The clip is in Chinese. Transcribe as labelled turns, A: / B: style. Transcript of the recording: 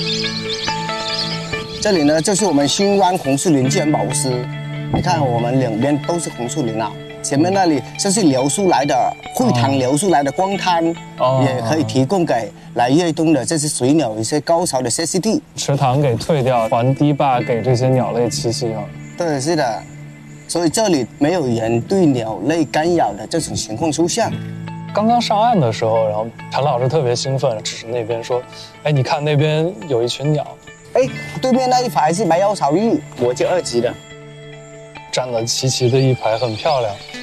A: 这里呢，就是我们新湾红树林自然保护区。你看，我们两边都是红树林啊。前面那里就是流出来的会塘流出来的光滩，也可以提供给来越冬的这些水鸟一些高潮的歇息地。
B: 池塘给退掉，还堤坝给这些鸟类栖息啊。
A: 对，是的。所以这里没有人对鸟类干扰的这种情况出现。
B: 刚刚上岸的时候，然后陈老师特别兴奋，指着那边说：“哎，你看那边有一群鸟。”
A: 哎，对面那一排是白腰草鹬，国际2级的，
B: 站得齐齐的一排，很漂亮。